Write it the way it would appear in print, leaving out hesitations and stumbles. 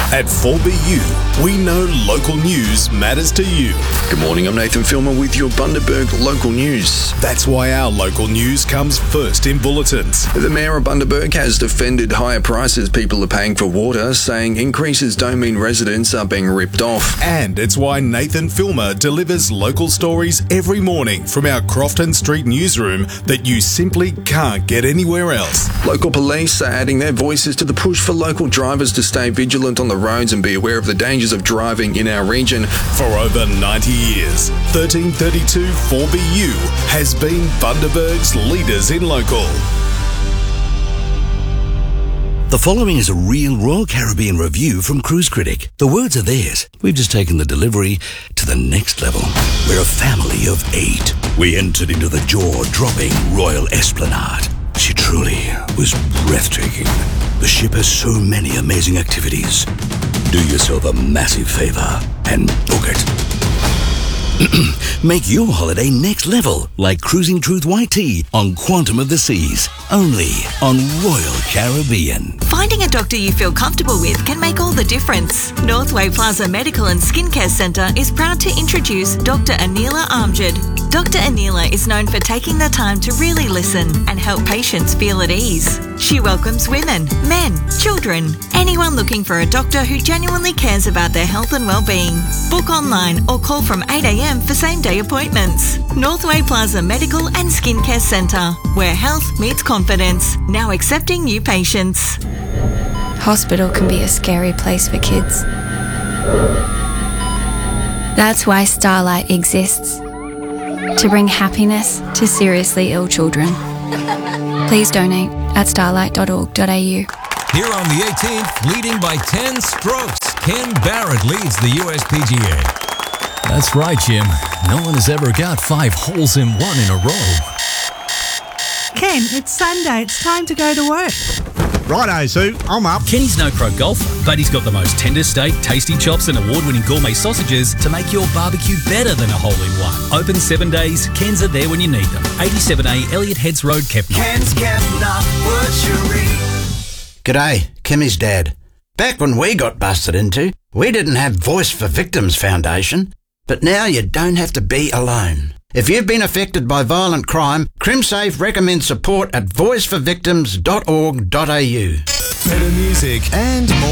At 4BU, we know local news matters to you. Good morning, I'm Nathan Filmer with your Bundaberg local news. That's why our local news comes first in bulletins. The Mayor of Bundaberg has defended higher prices people are paying for water, saying increases don't mean residents are being ripped off. And it's why Nathan Filmer delivers local stories every morning from our Crofton Street newsroom that you simply can't get anywhere else. Local police are adding their voices to the push for local drivers to stay vigilant on the roads and be aware of the dangers of driving in our region. For over 90 years, 1332 4BU has been Bundaberg's leaders in local. The following is a real Royal Caribbean review from Cruise Critic. The words are theirs. We've just taken the delivery to the next level. We're a family of 8. We entered into the jaw-dropping Royal Esplanade. She truly was breathtaking. The ship has so many amazing activities. Do yourself a massive favor and book it. Make your holiday next level, like cruising Truth White Tea on Quantum of the Seas, only on Royal Caribbean. Finding a doctor you feel comfortable with can make all the difference. Northway Plaza Medical and Skincare Centre is proud to introduce Dr. Anila Amjad. Dr. Anila is known for taking the time to really listen and help patients feel at ease. She welcomes women, men, children, anyone looking for a doctor who genuinely cares about their health and well-being. Book online or call from 8 a.m. for same-day appointments. Northway Plaza Medical and Skincare Centre, where health meets confidence. Now accepting new patients. Hospital can be a scary place for kids. That's why Starlight exists. To bring happiness to seriously ill children. Please donate at starlight.org.au. Here on the 18th, leading by 10 strokes, Ken Barrett leads the USPGA. That's right, Jim. No one has ever got 5 holes in one in a row. Ken, it's Sunday. It's time to go to work. Righto, Sue. I'm up. Kenny's no pro golfer, but he's got the most tender steak, tasty chops and award-winning gourmet sausages to make your barbecue better than a hole-in-one. Open 7 days, Ken's are there when you need them. 87A Elliot Heads Road, Kepner. Ken's Kepner Butchery. G'day, Kimmy's dad. Back when we got busted into, we didn't have Voice for Victims Foundation, but now you don't have to be alone. If you've been affected by violent crime, CrimSafe recommends support at voiceforvictims.org.au. Better music and more.